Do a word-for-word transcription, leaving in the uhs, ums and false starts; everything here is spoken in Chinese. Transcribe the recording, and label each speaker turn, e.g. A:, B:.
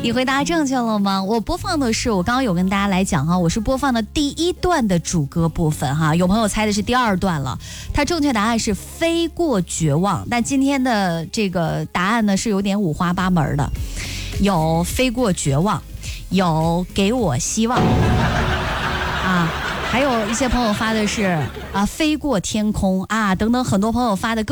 A: 你回答正确了吗？我播放的是，我刚刚有跟大家来讲哈，我是播放的第一段的主歌部分哈，有朋友猜的是第二段了，它正确答案是飞过绝望，但今天的这个答案呢是有点五花八门的，有飞过绝望，有给我希望啊，还有一些朋友发的是啊飞过天空啊等等，很多朋友发的。